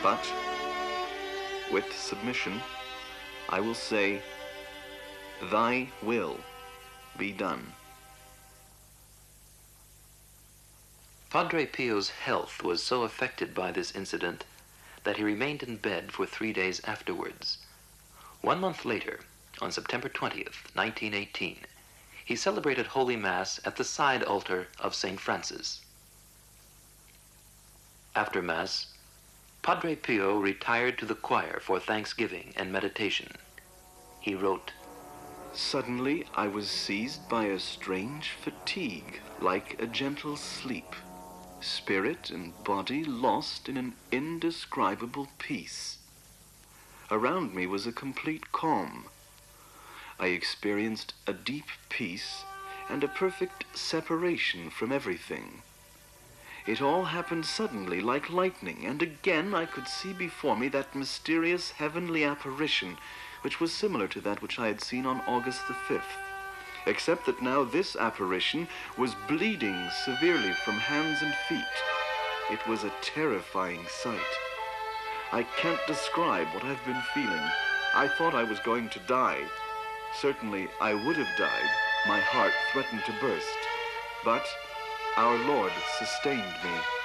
But, with submission, I will say, Thy will be done. Padre Pio's health was so affected by this incident that he remained in bed for 3 days afterwards. 1 month later, on September 20th, 1918, he celebrated Holy Mass at the side altar of St. Francis. After Mass, Padre Pio retired to the choir for thanksgiving and meditation. He wrote, Suddenly I was seized by a strange fatigue, like a gentle sleep, spirit and body lost in an indescribable peace. Around me was a complete calm. I experienced a deep peace and a perfect separation from everything. It all happened suddenly, like lightning, and again I could see before me that mysterious heavenly apparition, which was similar to that which I had seen on August the 5th, except that now this apparition was bleeding severely from hands and feet. It was a terrifying sight. I can't describe what I've been feeling. I thought I was going to die. Certainly I would have died. My heart threatened to burst. But our Lord sustained me.